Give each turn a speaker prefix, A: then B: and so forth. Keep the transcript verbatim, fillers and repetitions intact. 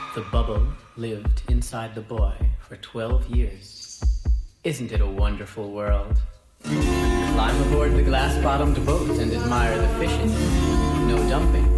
A: The bubble lived inside the boy for twelve years. Isn't it a wonderful world? Climb aboard the glass-bottomed boat and admire the fishes. No dumping,